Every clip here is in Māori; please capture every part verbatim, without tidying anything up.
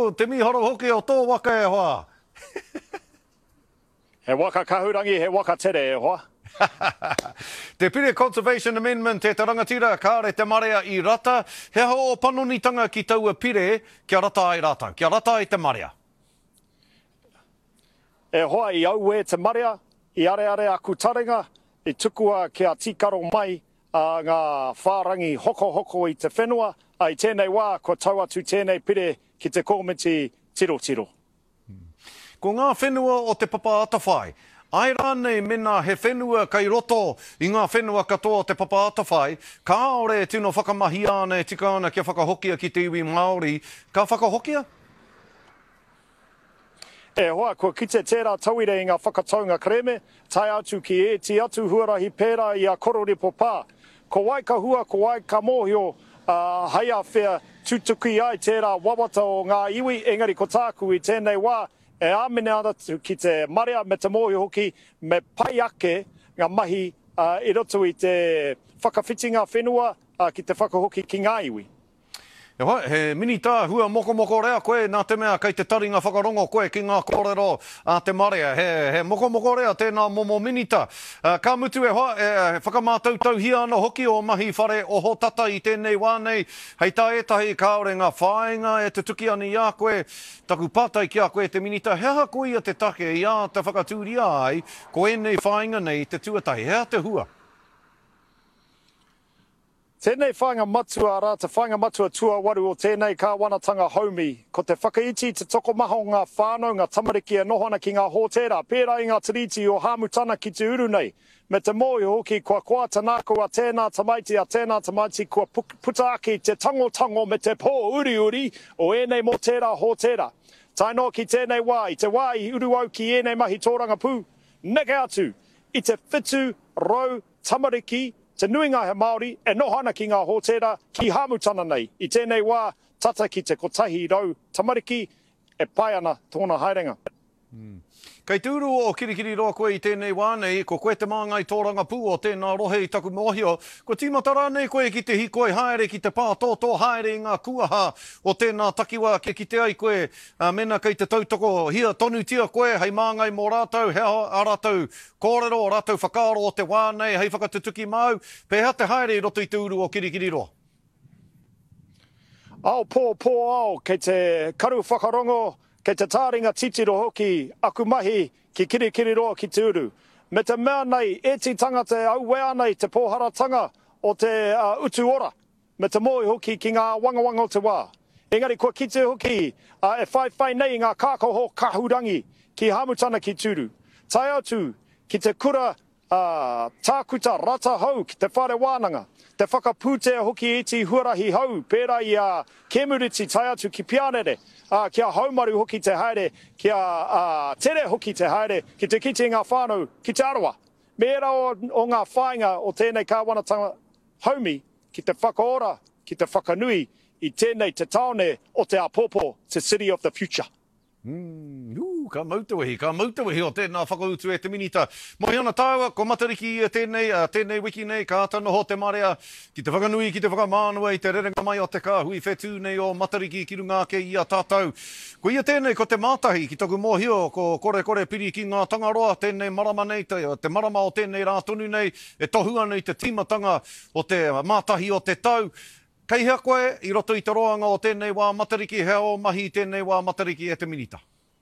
Tō, te mihoro hoki o tō waka e hoa. He waka kahurangi, he waka tere e hoa. Te Pire Conservation Amendment e te rangatira kāre te marea i rata. He ho o panonitanga ki taua pire kia rata ai rata. Kia rata ai te marea. E hoa i au e te marea, i are are aku taringa, i tukua kia tikaro mai a ngā whārangi hoko hoko i te whenua, ai tēnei wā ko tau atu tēnei pire ki te komiti tiro tiro. Ko ngā whenua o te papa atawhai, ai rānei mena he whenua kai roto i ngā whenua katoa te papa atawhai, ka ore tino whakamahi ane tika ana kia whakahokia ki te iwi Māori, ka whakahokia? E hoa, kua kite tērā tauire i ngā whakataunga kreme, tai atu ki e ti atu huarahi pērā i a kororipo pā. Ko wai ka hua, ko wai ka mōhio, uh, haia whea tutuki ai tērā wawata o ngā iwi, engari ko tāku i tēnei wā, e āmene ana ki te marea me te mōhio hoki, me pai ake ngā mahi uh, i roto i te whakawhitinga whenua uh, ki te whakahoki ki ngā iwi. E hoa, he minita hua moko moko rea koe nā te mea kei te taringa whakarongo koe ki ngā kōrero a te marea. He, he moko moko rea tēnā momo minita. Uh, ka mutu e hoa, e whakamātautau hi ana hoki o mahi whare o ho tata i tēnei wānei. Hei tā etahi kaore ngā whāinga e te tuki ani i a koe, taku pātai ki a koe te minita. Hea koe ia te take i a te whakatūri ai, ko enei whāinga nei te tuatahi. Hea te hua. Tēnei whāinga matua rā, te whāinga matua tua waru o tēnei kāwanatanga haumi. Ko te whakaiti te toko maho ngā whānau, ngā tamariki e nohona ki ngā hōtera, pērā i ngā tiriti o hāmutana ki te uru nei. Me te mōi hoki kua kua tanako a tēnā tamaiti a tēnā tamaiti kua puta aki te tango tango me te pō uri uri o enei mō tērā hōtera. Tai no ki tēnei wā, i te wā i uru au ki enei mahi tōranga pū. Neke atu, i te whitu rau tamariki, te nuinga he Māori e nohana ki ngā hōtera ki hāmutana nei. I tēnei wā, tata ki te kotahi rau tamariki e pai ana tōna haerenga. Mm. Kei tūru o kirikiri roa koe i tēnei wānei, ko koe te māngai tōranga pū o tēnā rohe i taku mōhio, ko tīmata rānei koe ki te hikoi haere ki te pātōtō haere i ngā kuaha o tēnā takiwa ke ki te ai koe, uh, mena kei te tautoko hia tonu tia koe, hei māngai mō rātou, hea a rātou kōrero, a rātou whakaaro o te wānei, hei whakatutuki mau, pēhea te haere i roto i tūru o kirikiri roa. Ao pō pō ao, kei te karu whakarongo, kei te tāringa titiro hoki aku mahi ki kirikiri roa ki te uru. Me te mea nei, e ti tangata au wea nei te pōharatanga o te uh, utu ora. Me te mōi hoki ki ngā wangawanga o te wā. Engari kua ki te hoki uh, e whai whai nei ngā kākoho kahurangi ki hāmutana ki tūru. Tai atu ki te kura uh, tākuta rata hau ki te whare wānanga. Te whakapūtea hoki e ti huarahi hau, pērā i a uh, kemuriti tai atu ki pianere, uh, kia haumaru hoki te haere, kia uh, tere hoki te haere, ki te kite ngā whānau, ki te arawa. Mērā o, o ngā whāinga o tēnei kāwanatanga haumi, ki te whakaora, ki te whakanui, i tēnei te taone o te Apopo, te City of the Future. Mm, uu, ka mautawahi, ka mautawahi o tēnā whakautu e te minita. Mohi ana tāua, ko matariki e tēnei, uh, tēnei wiki nei, ka atano ho te marea, ki te whakanui, ki te whakamānua, i te rerenga mai o te kāhui whetū nei o matariki ki runga ke i a tātou. Ko ia tēnei, ko te mātahi, ki taku mōhio, ko kore kore piri ki ngā tangaroa, tēnei marama nei, te, te marama o tēnei rātonu nei, e tohua nei te tīmatanga o te mātahi o te tau. Kei hea koe, i roto i te roanga o tēnei wā matariki, hea o mahi tēnei wā matariki e te minita.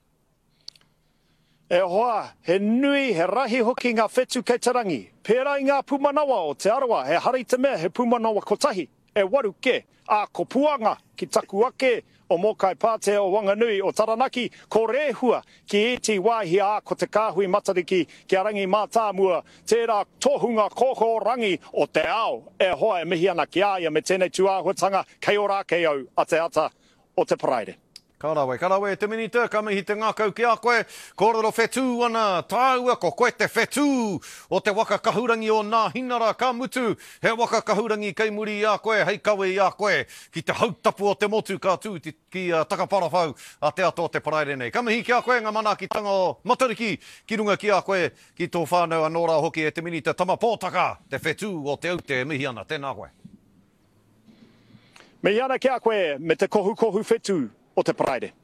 E hoa, he nui, he rahi hoki ngā whetū kei te rangi. Pērā i ngā pūmanawa o te arawa, he hari te mea, he pūmanawa kotahi. E waru ke, a ko puanga ki taku ake o Mokai Pātea o Wanganui o Taranaki, ko rehua ki e ti wāhi a ko te kāhui matariki ki a rangi mātāmua, tērā tohunga koko rangi o te ao. E hoa e mihi ana ki aia me tēnei tuāhuatanga kei ora kei au a te ata o te paraire. Karawe, karawe, te minita, ka mihi te ngākau ki a koe, kōrero whetū ana, tāua, ko koe te whetū o te waka kahurangi o nā hinara, ka mutu, he waka kahurangi kei muri i a koe, hei kawe i a koe, ki te hautapu o te motu ka tū ti, ki uh, takaparawhau a te ato o te paraire nei. Ka mihi ki a koe, ngā mana ki tanga o matariki, ki runga ki a koe, ki tō whānau anora hoki e te minita, tama pōtaka, te whetū o te aute, mihi ana, tēnā koe. Mihi ana ki a koe, me te kohu kohu whetū o te paraire.